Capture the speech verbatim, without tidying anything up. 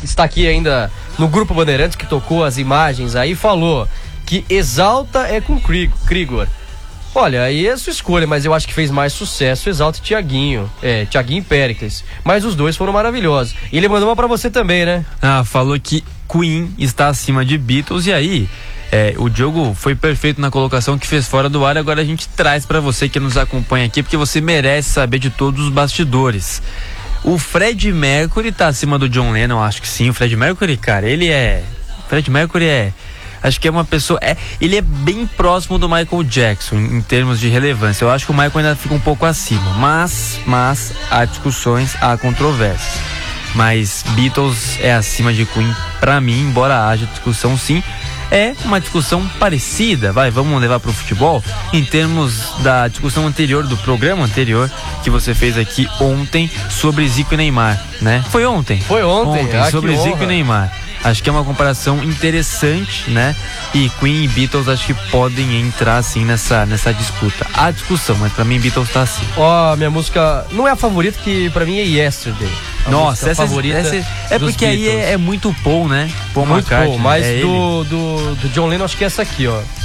está aqui ainda no Grupo Bandeirantes, que tocou as imagens aí, falou que Exalta é com Krigor. Olha, aí é a sua escolha, mas eu acho que fez mais sucesso Exalta e Thiaguinho. É, Thiaguinho e Péricles. Mas os dois foram maravilhosos. E ele mandou uma pra você também, né? Ah, falou que Queen está acima de Beatles, e aí... É, o Diogo foi perfeito na colocação que fez fora do ar. Agora a gente traz pra você que nos acompanha aqui, porque você merece saber de todos os bastidores. O Fred Mercury tá acima do John Lennon, acho que sim. O Fred Mercury, cara, ele é... O Fred Mercury é... Acho que é uma pessoa... É, ele é bem próximo do Michael Jackson em, em termos de relevância. Eu acho que o Michael ainda fica um pouco acima. Mas, mas há discussões, há controvérsias. Mas Beatles é acima de Queen pra mim, embora haja discussão sim. É uma discussão parecida, vai, vamos levar para o futebol, em termos da discussão anterior, do programa anterior que você fez aqui ontem sobre Zico e Neymar, né? Foi ontem? Foi ontem, ontem ah, sobre Zico e Neymar. Acho que é uma comparação interessante, né? E Queen e Beatles acho que podem entrar assim nessa, nessa disputa. Há discussão, mas pra mim Beatles tá assim. Ó, oh, minha música não é a favorita, que pra mim é Yesterday. A Nossa, essa favorita essa, é porque Beatles. aí é, é muito Paul, né? Paul muito McCartney, Paul, mas é do, do, do John Lennon acho que é essa aqui, ó.